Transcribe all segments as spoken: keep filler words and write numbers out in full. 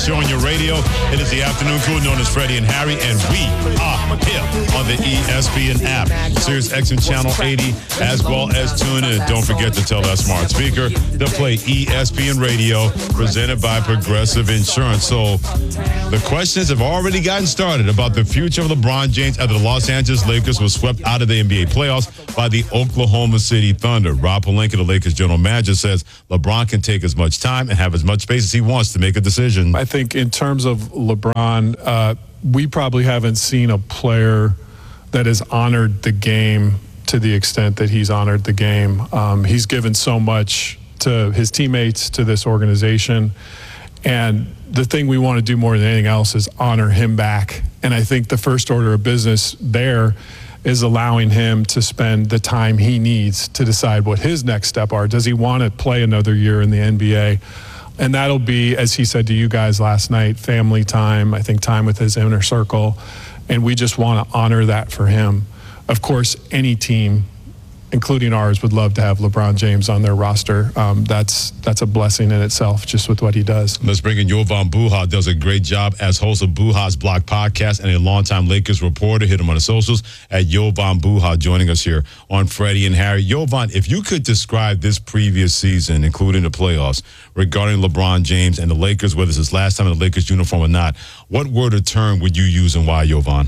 show on your radio. It is the afternoon crew known as Freddie and Harry, and we are here on the E S P N app, Sirius X M Channel eighty, as well as tune in. Don't forget to tell that smart speaker to play E S P N Radio, presented by Progressive Insurance. So the questions have already gotten started about the future of LeBron James after the Los Angeles Lakers was swept out of the N B A playoffs by the Oklahoma City Thunder. Rob Pelinka, the Lakers general manager, says LeBron can take as much time and have as much space as he wants to make a decision. I think in terms of LeBron, uh, we probably haven't seen a player that has honored the game to the extent that he's honored the game. Um, he's given so much to his teammates, to this organization. And the thing we want to do more than anything else is honor him back. And I think the first order of business there is allowing him to spend the time he needs to decide what his next step are. Does he want to play another year in the N B A? And that'll be, as he said to you guys last night, family time, I think time with his inner circle. And we just want to honor that for him. Of course, any team, including ours, would love to have LeBron James on their roster. Um, that's that's a blessing in itself, just with what he does. Let's bring in Jovan Buha. Does a great job as host of Buha's Block podcast and a longtime Lakers reporter. Hit him on the socials at Jovan Buha, joining us here on Freddie and Harry. Jovan, if you could describe this previous season, including the playoffs, regarding LeBron James and the Lakers, whether it's his last time in the Lakers uniform or not, what word or term would you use and why, Jovan?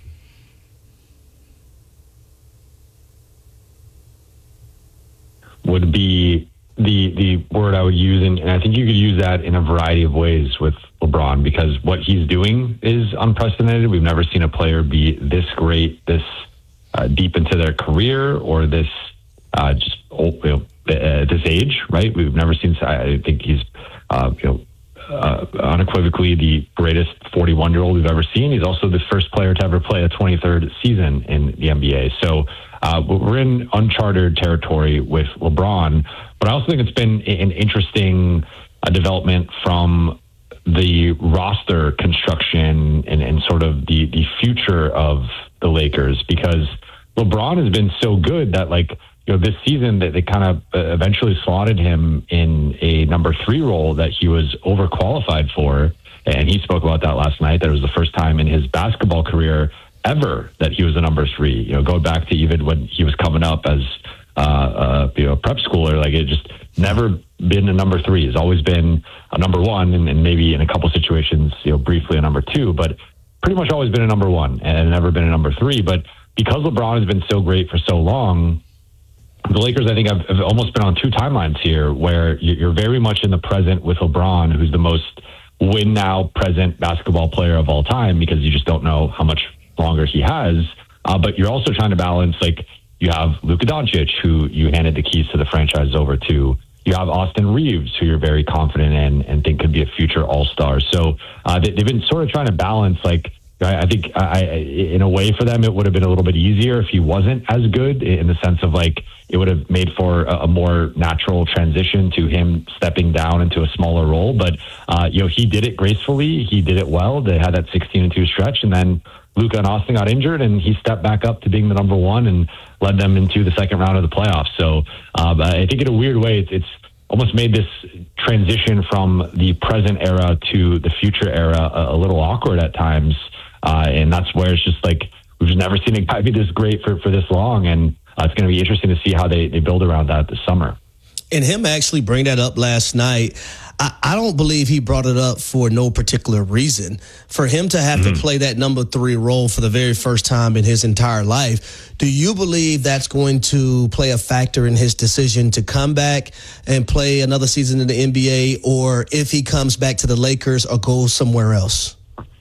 Would be the the word I would use, and, and I think you could use that in a variety of ways with LeBron, because what he's doing is unprecedented. We've never seen a player be this great, this uh, deep into their career, or this uh, just you know, at this age, right? We've never seen. I think he's uh, you know uh, unequivocally the greatest forty-one-year-old we've ever seen. He's also the first player to ever play a twenty-third season in the N B A. So. Uh, we're in uncharted territory with LeBron, but I also think it's been an interesting uh, development from the roster construction and, and sort of the, the future of the Lakers, because LeBron has been so good that, like, you know, this season that they kind of eventually slotted him in a number three role that he was overqualified for. And he spoke about that last night. That it was the first time in his basketball career ever that he was a number three, you know, going back to even when he was coming up as uh, uh, you know, a prep schooler. Like, it just never been a number three. It's always been a number one, and, and maybe in a couple situations, you know, briefly a number two, but pretty much always been a number one and never been a number three. But because LeBron has been so great for so long, the Lakers, I think, have, have almost been on two timelines here, where you're very much in the present with LeBron, who's the most win now present basketball player of all time, because you just don't know how much longer he has, uh, but you're also trying to balance, like, you have Luka Doncic, who you handed the keys to the franchise over to. You have Austin Reeves, who you're very confident in and think could be a future all-star. So uh, they, they've been sort of trying to balance, like, I, I think I, in a way for them, it would have been a little bit easier if he wasn't as good, in the sense of, like, it would have made for a, a more natural transition to him stepping down into a smaller role. But, uh, you know, he did it gracefully. He did it well. They had that sixteen and two stretch, and then Luka and Austin got injured, and he stepped back up to being the number one and led them into the second round of the playoffs. So um, I think in a weird way, it's, it's almost made this transition from the present era to the future era a, a little awkward at times. Uh, and that's where it's just like, we've just never seen a guy be this great for, for this long. And uh, it's going to be interesting to see how they, they build around that this summer. And him actually bring that up last night, I, I don't believe he brought it up for no particular reason. For him to have mm-hmm. to play that number three role for the very first time in his entire life, do you believe that's going to play a factor in his decision to come back and play another season in the N B A, or if he comes back to the Lakers or goes somewhere else?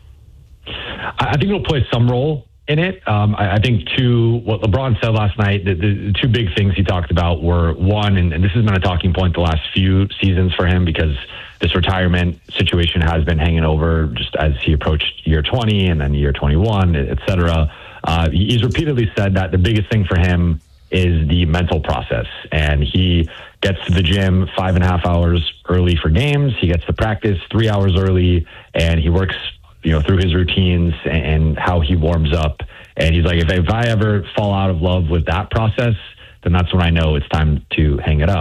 I think it'll play some role in it. Um, I, I think, too, what LeBron said last night, the, the, the two big things he talked about were, one, and, and this has been a talking point the last few seasons for him, because this retirement situation has been hanging over just as he approached year twenty and then year twenty-one, et cetera. Uh, he's repeatedly said that the biggest thing for him is the mental process. And he gets to the gym five and a half hours early for games. He gets to practice three hours early, and he works you know, through his routines and how he warms up. And he's like, if, if I ever fall out of love with that process, then that's when I know it's time to hang it up.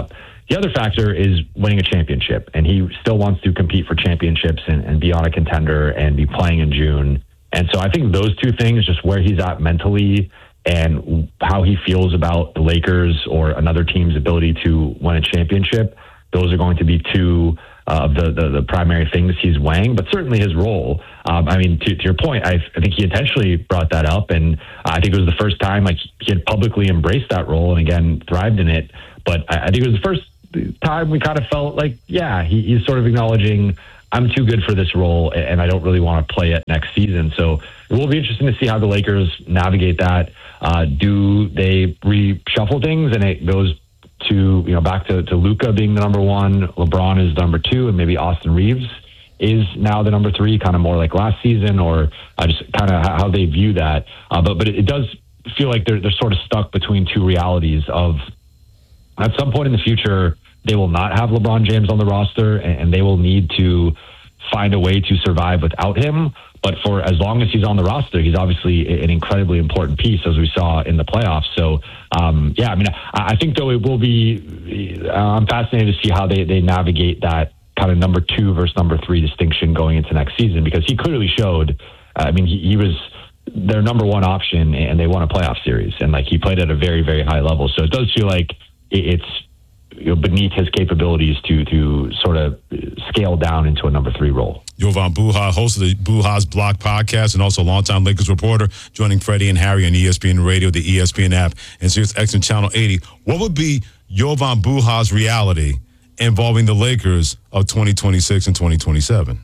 the other factor is winning a championship, and he still wants to compete for championships and, and be on a contender and be playing in June. And so I think those two things, just where he's at mentally and how he feels about the Lakers or another team's ability to win a championship, those are going to be two of uh, the, the, the primary things he's weighing, but certainly his role. Um, I mean, to, to your point, I, I think he intentionally brought that up, and I think it was the first time like he had publicly embraced that role and again thrived in it. But I, I think it was the first time we kind of felt like, yeah, he, he's sort of acknowledging, I'm too good for this role, and I don't really want to play it next season. So it will be interesting to see how the Lakers navigate that. Uh, do they reshuffle things and it goes to, you know, back to, to Luka being the number one, LeBron is number two, and maybe Austin Reeves is now the number three, kind of more like last season, or uh, just kind of how they view that. Uh, but but it does feel like they're they're sort of stuck between two realities of, at some point in the future, they will not have LeBron James on the roster, and, and they will need to find a way to survive without him. But for as long as he's on the roster, he's obviously an incredibly important piece, as we saw in the playoffs. So, um, yeah, I mean, I, I think, though, it will be, uh, I'm fascinated to see how they, they navigate that kind of number two versus number three distinction going into next season, because he clearly showed, uh, I mean, he, he was their number one option, and they won a playoff series. And, like, he played at a very, very high level. So it does feel like it's, you know, beneath his capabilities to to sort of scale down into a number three role. Jovan Buha, host of the Buha's Block podcast and also longtime Lakers reporter, joining Freddie and Harry on E S P N Radio, the E S P N app, and Sirius X M Channel eighty. What would be Jovan Buha's reality involving the Lakers of twenty twenty-six and twenty twenty-seven?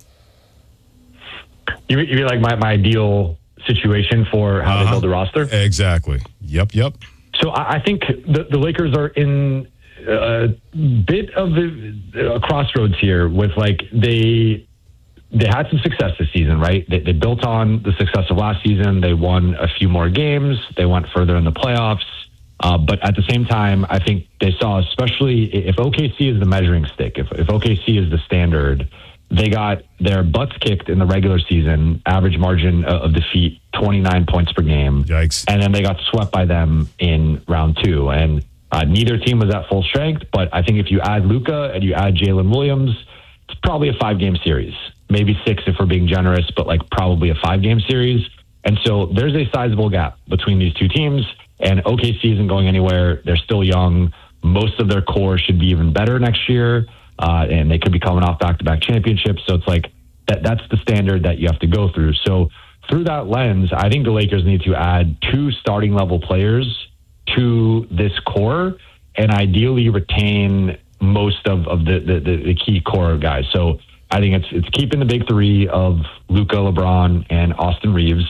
You, you mean like my, my ideal situation for how uh-huh. they build the roster? Exactly. Yep, yep. So I, I think the, the Lakers are in a bit of a, a crossroads here with, like, they they had some success this season, right? They, they built on the success of last season. They won a few more games. They went further in the playoffs. Uh, but at the same time, I think they saw, especially if O K C is the measuring stick, if, if O K C is the standard, they got their butts kicked in the regular season, average margin of defeat, twenty-nine points per game. Yikes. And then they got swept by them in round two. And Uh, neither team was at full strength, but I think if you add Luka and you add Jalen Williams, it's probably a five-game series. Maybe six if we're being generous, but like probably a five-game series. And so there's a sizable gap between these two teams, and O K C isn't going anywhere. They're still young. Most of their core should be even better next year, uh, and they could be coming off back-to-back championships. So it's like that. that's the standard that you have to go through. So through that lens, I think the Lakers need to add two starting-level players to this core and ideally retain most of, of the, the, the key core guys. So I think it's it's keeping the big three of Luka, LeBron, and Austin Reeves,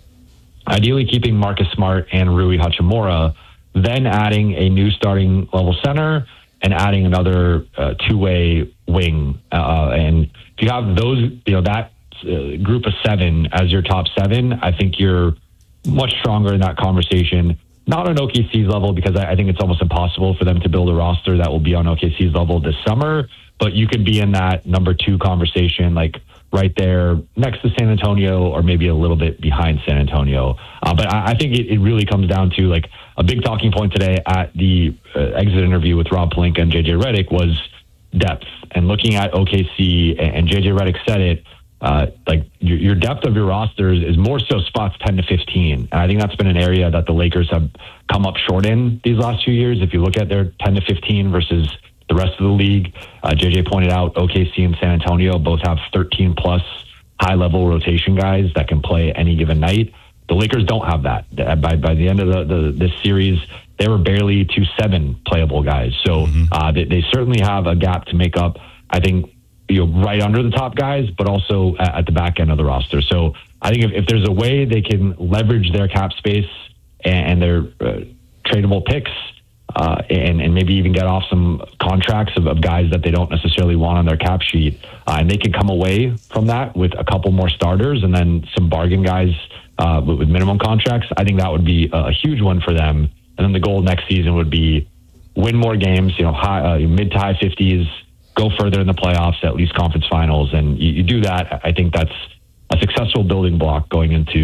ideally keeping Marcus Smart and Rui Hachimura, then adding a new starting level center and adding another uh, two-way wing. Uh, and if you have those, you know, that uh, group of seven as your top seven, I think you're much stronger in that conversation. Not on O K C's level, because I think it's almost impossible for them to build a roster that will be on O K C's level this summer. But you could be in that number two conversation, like right there next to San Antonio, or maybe a little bit behind San Antonio. Uh, but I, I think it, it really comes down to, like, a big talking point today at the uh, exit interview with Rob Pelinka and J J Redick was depth. And looking at O K C, and, and J J Redick said it, Uh, like your, your depth of your rosters is more so spots ten to fifteen. And I think that's been an area that the Lakers have come up short in these last few years. If you look at their ten to fifteen versus the rest of the league, uh, J J pointed out O K C and San Antonio both have thirteen plus high level rotation guys that can play any given night. The Lakers don't have that. By, by the end of the, the this series, they were barely to seven playable guys. So mm-hmm. uh, they, they certainly have a gap to make up, I think, you know, right under the top guys, but also at, at the back end of the roster. So I think if, if there's a way they can leverage their cap space and, and their uh, tradable picks, uh, and, and maybe even get off some contracts of, of guys that they don't necessarily want on their cap sheet, uh, and they can come away from that with a couple more starters and then some bargain guys uh, with, with minimum contracts, I think that would be a, a huge one for them. And then the goal next season would be win more games, you know, high, uh, mid to high fifties, go further in the playoffs, at least conference finals. And you, you do that, I think that's a successful building block going into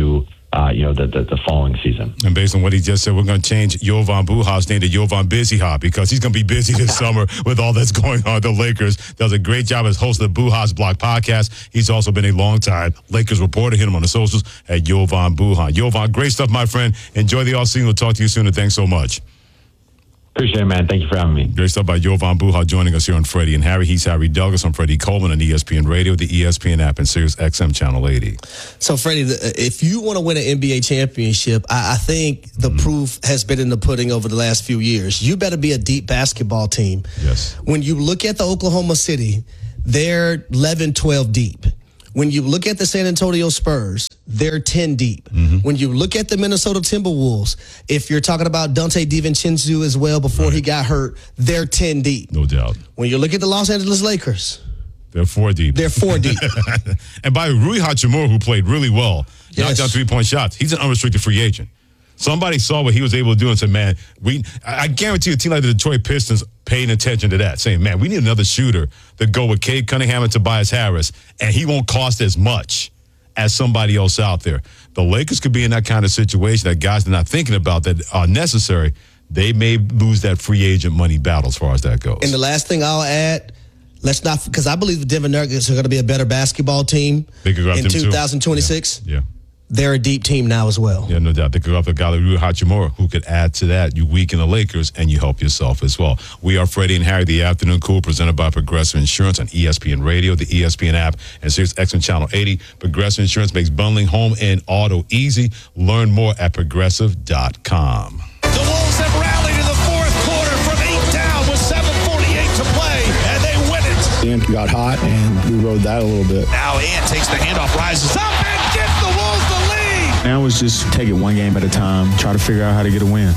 uh, you know, the, the the following season. And based on what he just said, we're going to change Jovan Buha's name to Jovan Busy Hop because he's going to be busy this summer with all that's going on. The Lakers does a great job as host of the Buha's Block podcast. He's also been a longtime Lakers reporter. Hit him on the socials at Jovan Buha. Jovan, great stuff, my friend. Enjoy the offseason. We'll talk to you soon, and thanks so much. Appreciate it, man. Thank you for having me. Great stuff by Jovan Buha joining us here on Freddie and Harry. He's Harry Douglas. I'm Freddie Coleman on E S P N Radio, the E S P N app, and Sirius X M Channel eighty. So, Freddie, if you want to win an N B A championship, I, I think the mm-hmm. proof has been in the pudding over the last few years. You better be a deep basketball team. Yes. When you look at the Oklahoma City, they're eleven, twelve deep. When you look at the San Antonio Spurs, they're ten deep. Mm-hmm. When you look at the Minnesota Timberwolves, if you're talking about Dante DiVincenzo as well before right. he got hurt, they're ten deep. No doubt. When you look at the Los Angeles Lakers, they're four deep. They're four deep. And by Rui Hachimura, who played really well, yes. knocked down three-point shots. He's an unrestricted free agent. Somebody saw what he was able to do and said, man, we. I guarantee a team like the Detroit Pistons paying attention to that, saying, man, we need another shooter to go with Cade Cunningham and Tobias Harris, and he won't cost as much as somebody else out there. The Lakers could be in that kind of situation that guys are not thinking about that are necessary. They may lose that free agent money battle as far as that goes. And the last thing I'll add, let's not, because I believe the Denver Nuggets are going to be a better basketball team they could go in two thousand twenty-six. Yeah. yeah. They're a deep team now as well. Yeah, no doubt. They could go up to Rui Hachimura, who could add to that. You weaken the Lakers, and you help yourself as well. We are Freddie and Harry, the Afternoon Cool, presented by Progressive Insurance on E S P N Radio, the E S P N app, and Sirius X M Channel eighty. Progressive Insurance makes bundling home and auto easy. Learn more at progressive dot com. The Wolves have rallied in the fourth quarter from eight down with seven forty-eight to play, and they win it. Ant got hot, and we rode that a little bit. Now Ant takes the handoff, rises up, and gives the Wolves the lead. Now it's just take it one game at a time, try to figure out how to get a win.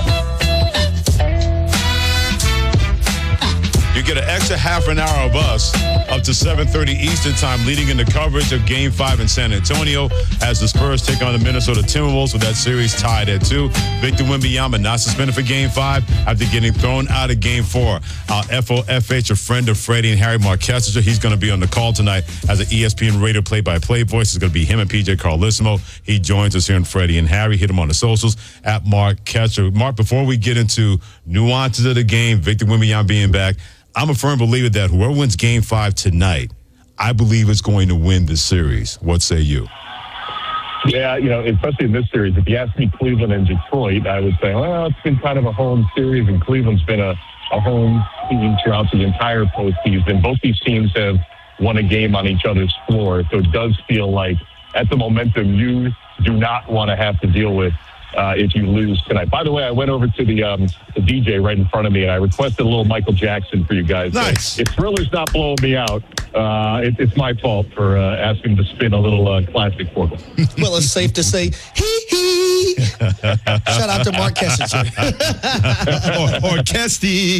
You get an extra half an hour of us up to seven thirty Eastern time, leading into coverage of Game five in San Antonio as the Spurs take on the Minnesota Timberwolves with that series tied at two. Victor Wembanyama not suspended for Game five after getting thrown out of Game four. Our F O F H, a friend of Freddie and Harry, Mark Kessinger, he's going to be on the call tonight as an E S P N radio play-by-play voice. It's going to be him and P J Carlissimo. He joins us here in Freddie and Harry. Hit him on the socials at Mark Kessinger. Mark, before we get into nuances of the game, Victor Wembanyama being back, I'm a firm believer that whoever wins Game five tonight, I believe is going to win this series. What say you? Yeah, you know, especially in this series, if you ask me Cleveland and Detroit, I would say, well, it's been kind of a home series, and Cleveland's been a, a home team throughout the entire postseason. Both these teams have won a game on each other's floor, so it does feel like at the momentum you do not want to have to deal with Uh, if you lose tonight. By the way, I went over to the, um, the D J right in front of me, and I requested a little Michael Jackson for you guys. Nice. So if Thriller's not blowing me out, uh, it, it's my fault for uh, asking to spin a little uh, classic for me. Well, it's safe to say, hee hee. Shout out to Mark Kessinger. or, or Kesty.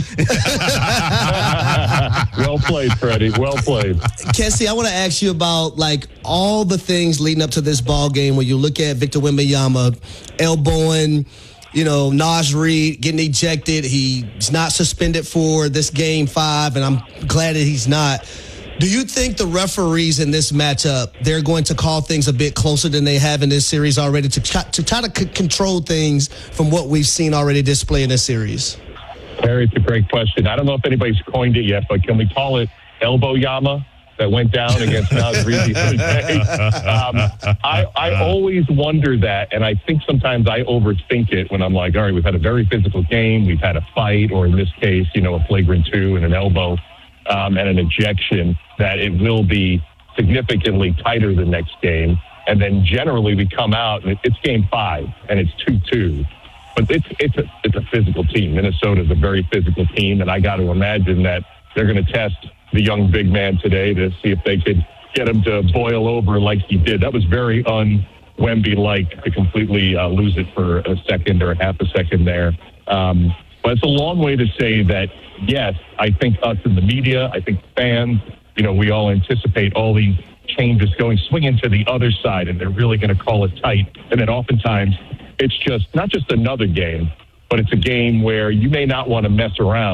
Well played, Freddie. Well played. Kesty, I want to ask you about like all the things leading up to this ball game. When you look at Victor Wembanyama elbowing, you know, Naz Reid getting ejected. He's not suspended for this game five, and I'm glad that he's not. Do you think the referees in this matchup, they're going to call things a bit closer than they have in this series already to try to, try to c- control things from what we've seen already displayed in this series? Harry, it's a great question. I don't know if anybody's coined it yet, but can we call it elbow yama that went down against Naz Reid the other day? Um, I, I always wonder that, and I think sometimes I overthink it when I'm like, all right, we've had a very physical game, we've had a fight, or in this case, you know, a flagrant two and an elbow um, and an ejection, that it will be significantly tighter the next game. And then generally we come out and it's game five and it's two two. But it's it's a, it's a physical team. Minnesota's a very physical team, and I got to imagine that they're going to test the young big man today to see if they could get him to boil over like he did. That was very un-Wemby-like to completely uh, lose it for a second or a half a second there. Um, but it's a long way to say that, yes, I think us in the media, I think fans, you know, we all anticipate all these changes going, swinging to the other side, and they're really going to call it tight. And then oftentimes it's just not just another game, but it's a game where you may not want to mess around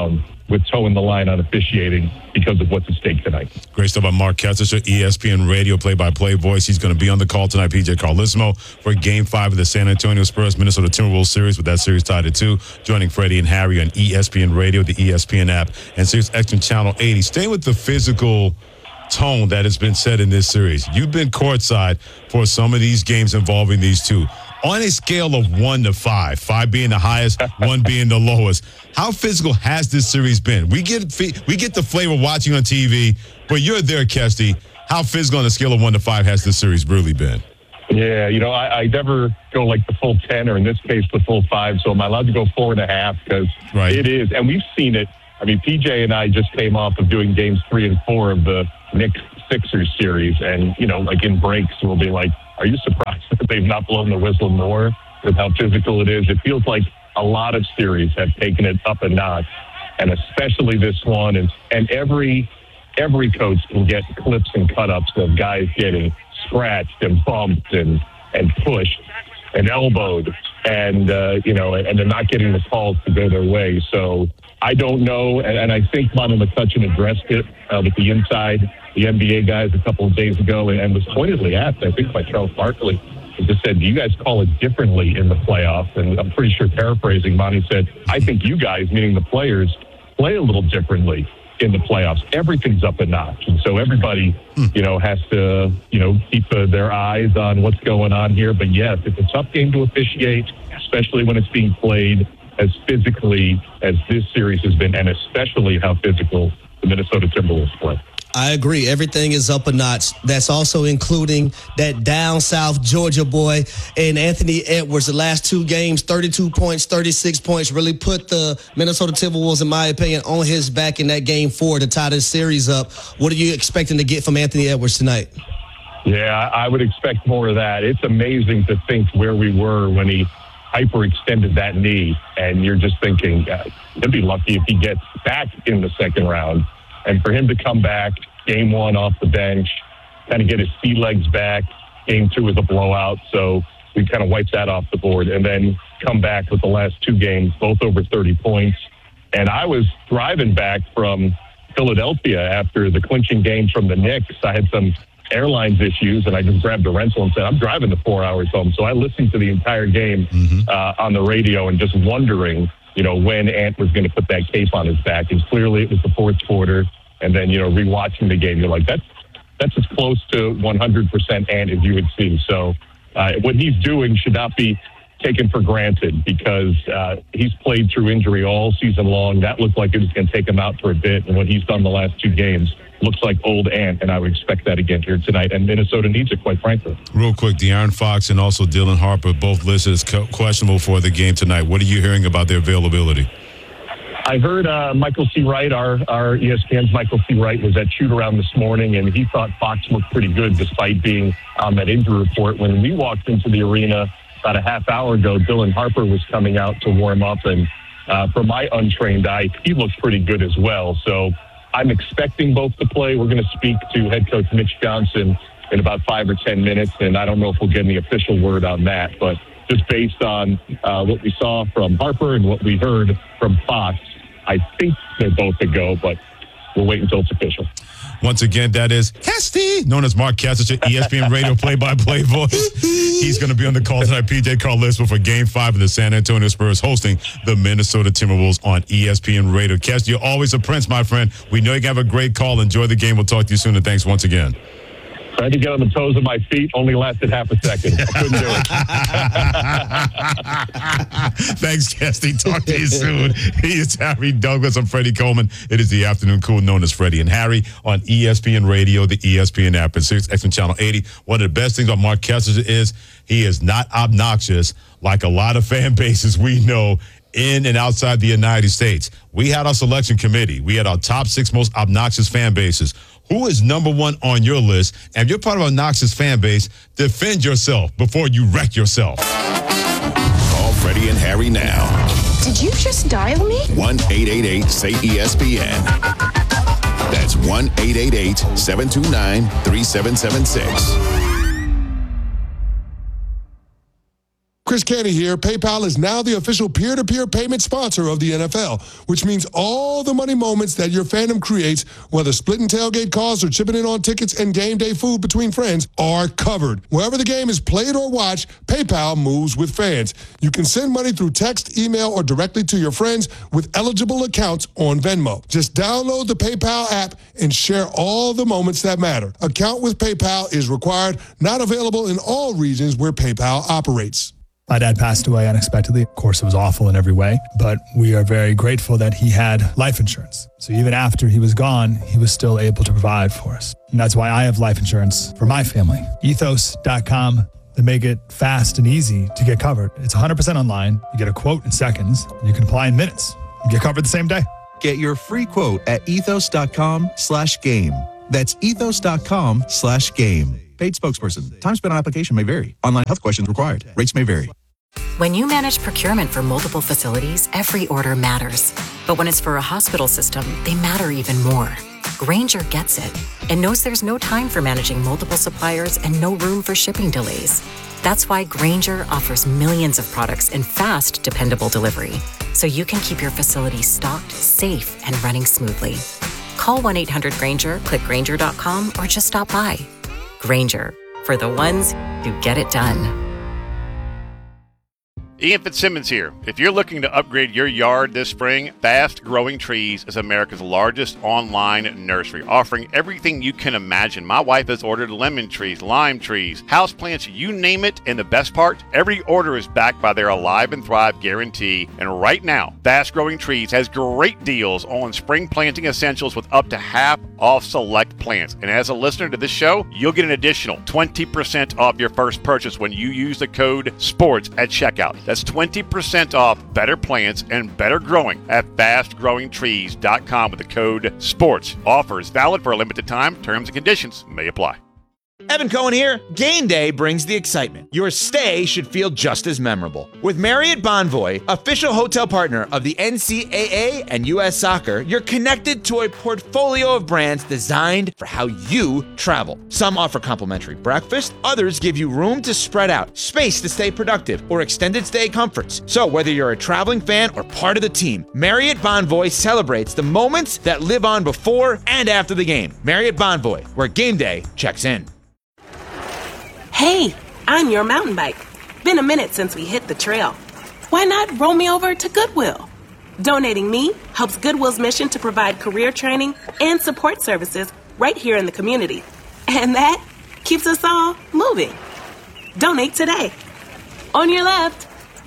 with toeing the line on officiating because of what's at stake tonight. Great stuff by Mark Kestecher, E S P N Radio play-by-play voice. He's going to be on the call tonight, P J Carlesimo, for Game five of the San Antonio Spurs Minnesota Timberwolves series, with that series tied at two. Joining Freddie and Harry on E S P N Radio, the E S P N app, and Sirius X M Channel eighty. Staying with the physical tone that has been set in this series. You've been courtside for some of these games involving these two. On a scale of one to five, five being the highest, one being the lowest, how physical has this series been? We get we get the flavor watching on T V, but you're there, Kesty. How physical on a scale of one to five has this series really been? Yeah, you know, I, I never go like the full ten, or in this case, the full five. So am I allowed to go four and a half? Because right. It is, and we've seen it. I mean, P J and I just came off of doing games three and four of the Knicks Sixers series, and you know, like in breaks, we'll be like, are you surprised that they've not blown the whistle more with how physical it is? It feels like a lot of series have taken it up a notch, and especially this one. And, and every every coach can get clips and cut-ups of guys getting scratched and bumped and, and pushed and elbowed, and, uh, you know, and they're not getting the calls to go their way. So I don't know, and, and I think Bono McCutcheon addressed it uh, with the inside, the N B A guys a couple of days ago, and, and was pointedly asked, I think, by Charles Barkley. He just said, do you guys call it differently in the playoffs? And I'm pretty sure, paraphrasing, Monty said, I think you guys, meaning the players, play a little differently in the playoffs. Everything's up a notch. And so everybody, you know, has to, you know, keep uh, their eyes on what's going on here. But yes, it's a tough game to officiate, especially when it's being played as physically as this series has been, and especially how physical the Minnesota Timberwolves play. I agree. Everything is up a notch. That's also including that down south Georgia boy and Anthony Edwards. The last two games, thirty-two points, thirty-six points, really put the Minnesota Timberwolves, in my opinion, on his back in that game four to tie this series up. What are you expecting to get from Anthony Edwards tonight? Yeah, I would expect more of that. It's amazing to think where we were when he hyperextended that knee, and you're just thinking, uh, he'll be lucky if he gets back in the second round. And for him to come back, game one off the bench, kind of get his sea legs back, game two was a blowout, so we kind of wiped that off the board, and then come back with the last two games, both over thirty points. And I was driving back from Philadelphia after the clinching game from the Knicks. I had some airlines issues, and I just grabbed a rental and said, I'm driving the four hours home. So I listened to the entire game mm-hmm. uh, on the radio and just wondering, you know, when Ant was going to put that cape on his back. And clearly it was the fourth quarter. And then, you know, rewatching the game, you're like, that's, that's as close to one hundred percent Ant as you would see. So uh, what he's doing should not be taken for granted, because uh, he's played through injury all season long. That looked like it was going to take him out for a bit. And what he's done the last two games looks like old Ant, and I would expect that again here tonight. And Minnesota needs it, quite frankly. Real quick, De'Aaron Fox and also Dylan Harper both listed as questionable for the game tonight. What are you hearing about their availability? I heard uh, Michael C. Wright, our, our E S P N's Michael C. Wright, was at shoot-around this morning, and he thought Fox looked pretty good despite being on that injury report. When we walked into the arena about a half hour ago, Dylan Harper was coming out to warm up, and uh, for my untrained eye, he looked pretty good as well. So I'm expecting both to play. We're going to speak to head coach Mitch Johnson in about five or ten minutes, and I don't know if we'll get any official word on that, but just based on uh, what we saw from Harper and what we heard from Fox, I think they're both a go, but we'll wait until it's official. Once again, that is Kesty, known as Mark Kestecher, E S P N Radio play-by-play voice. He's going to be on the call tonight. P J Carlesimo for Game Five of the San Antonio Spurs hosting the Minnesota Timberwolves on E S P N Radio. Kesty, you're always a prince, my friend. We know you can have a great call. Enjoy the game. We'll talk to you soon, and thanks once again. Tried to get on the toes of my feet, only lasted half a second. I couldn't do it. Thanks, Kesty. Talk to you soon. He is Harry Douglas. I'm Freddie Coleman. It is the afternoon cool known as Freddie and Harry on E S P N Radio, the E S P N app, and Sirius X M Channel eighty. One of the best things about Mark Kestecher is he is not obnoxious like a lot of fan bases we know in and outside the United States. We had our selection committee. We had our top six most obnoxious fan bases. Who is number one on your list? And if you're part of an obnoxious fan base, defend yourself before you wreck yourself. Call Freddie and Harry now. Did you just dial me? one eight eight eight say E S P N. That's one eight eight eight seven two nine three seven seven six. Chris Canty here. PayPal is now the official peer-to-peer payment sponsor of the N F L, which means all the money moments that your fandom creates, whether splitting tailgate costs or chipping in on tickets and game day food between friends, are covered. Wherever the game is played or watched, PayPal moves with fans. You can send money through text, email, or directly to your friends with eligible accounts on Venmo. Just download the PayPal app and share all the moments that matter. Account with PayPal is required, not available in all regions where PayPal operates. My dad passed away unexpectedly. Of course, it was awful in every way, but we are very grateful that he had life insurance. So even after he was gone, he was still able to provide for us. And that's why I have life insurance for my family. ethos dot com. They make it fast and easy to get covered. It's one hundred percent online. You get a quote in seconds. And you can apply in minutes. You get covered the same day. Get your free quote at ethos dot com slash game. That's ethos dot com slash game. Paid spokesperson. Time spent on application may vary. Online health questions required. Rates may vary. When you manage procurement for multiple facilities, every order matters. But when it's for a hospital system, they matter even more. Grainger gets it and knows there's no time for managing multiple suppliers and no room for shipping delays. That's why Grainger offers millions of products in fast, dependable delivery, so you can keep your facility stocked, safe, and running smoothly. Call one eight hundred Grainger, click Grainger dot com, or just stop by. Grainger, for the ones who get it done. Ian Fitzsimmons here. If you're looking to upgrade your yard this spring, Fast Growing Trees is America's largest online nursery, offering everything you can imagine. My wife has ordered lemon trees, lime trees, houseplants, you name it. And the best part, every order is backed by their Alive and Thrive guarantee. And right now, Fast Growing Trees has great deals on spring planting essentials with up to half off select plants. And as a listener to this show, you'll get an additional twenty percent off your first purchase when you use the code SPORTS at checkout. That's twenty percent off better plants and better growing at fast growing trees dot com with the code SPORTS. Offers valid for a limited time. Terms and conditions may apply. Evan Cohen here. Game day brings the excitement. Your stay should feel just as memorable. With Marriott Bonvoy, official hotel partner of the N C double A and U S Soccer, you're connected to a portfolio of brands designed for how you travel. Some offer complimentary breakfast, others give you room to spread out, space to stay productive, or extended stay comforts. So whether you're a traveling fan or part of the team, Marriott Bonvoy celebrates the moments that live on before and after the game. Marriott Bonvoy, where game day checks in. Hey, I'm your mountain bike. Been a minute since we hit the trail. Why not roll me over to Goodwill? Donating me helps Goodwill's mission to provide career training and support services right here in the community. And that keeps us all moving. Donate today. On your left.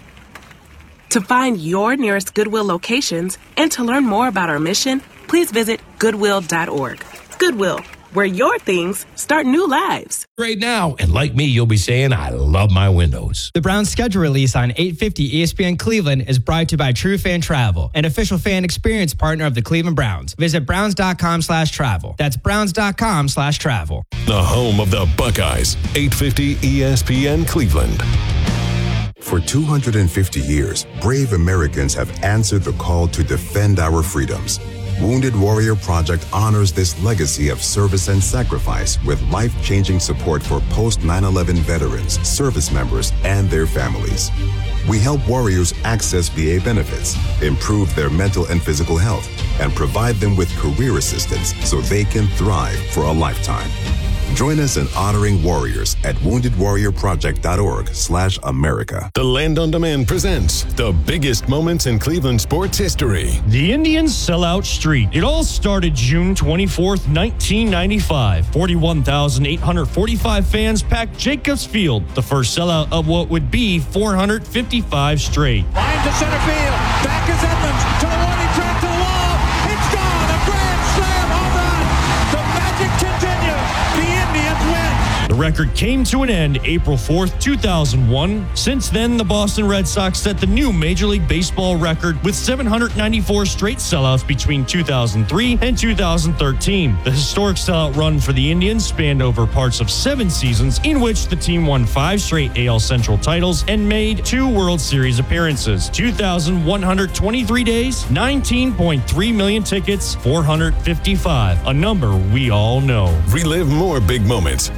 To find your nearest Goodwill locations and to learn more about our mission, please visit goodwill dot org. Goodwill, where your things start new lives. Right now, and like me, you'll be saying, I love my windows. The Browns schedule release on eight fifty E S P N Cleveland is brought to you by True Fan Travel, an official fan experience partner of the Cleveland Browns. Visit browns dot com slash travel. That's browns dot com slash travel. The home of the Buckeyes, eight fifty E S P N Cleveland. For two hundred fifty years, brave Americans have answered the call to defend our freedoms. Wounded Warrior Project honors this legacy of service and sacrifice with life-changing support for post nine eleven veterans, service members, and their families. We help warriors access V A benefits, improve their mental and physical health, and provide them with career assistance so they can thrive for a lifetime. Join us in honoring warriors at wounded warrior project dot org slash America. The Land on Demand presents the biggest moments in Cleveland sports history. The Indians sell out street. It all started June twenty-fourth, nineteen ninety-five. forty-one thousand eight hundred forty-five fans packed Jacobs Field, the first sellout of what would be four hundred fifty-five straight. Line to center field. Back is Edmonds to the warning track to the wall. It's gone. A grand slam home run. The magic continues. The Indians win. The record came to an end April fourth, two thousand one. Since then, the Boston Red Sox set the new Major League Baseball record with seven hundred ninety-four straight sellouts between two thousand three and two thousand thirteen. The historic sellout run for the Indians spanned over parts of seven seasons in which the team won five straight A L Central titles and made two World Series appearances. two thousand one hundred twenty-three days, nineteen point three million tickets, four hundred fifty-five, a number we all know. Relive more big moments with full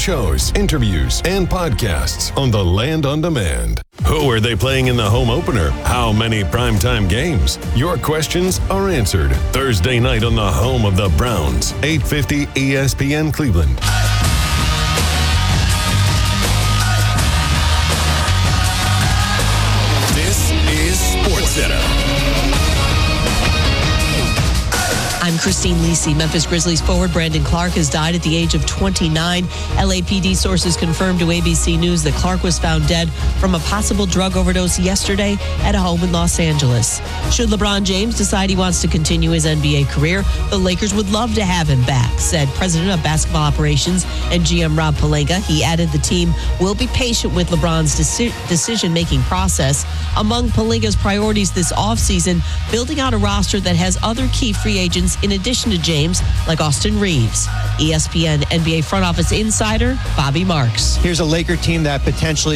shows, interviews, and podcasts on the Land on Demand. Who are they playing in the home opener? How many primetime games? Your questions are answered Thursday night on the home of the Browns, eight fifty E S P N Cleveland. This is SportsCenter. I'm Christine Lisi. Memphis Grizzlies forward Brandon Clark has died at the age of twenty-nine. L A P D sources confirmed to A B C News that Clark was found dead from a possible drug overdose yesterday at a home in Los Angeles. Should LeBron James decide he wants to continue his N B A career, the Lakers would love to have him back, said President of Basketball Operations and G M Rob Pelinka. He added the team will be patient with LeBron's deci- decision-making process. Among Pelinka's priorities this offseason, building out a roster that has other key free agents in addition to James, like Austin Reeves. E S P N N B A front office insider Bobby Marks. Here's a Laker team that potentially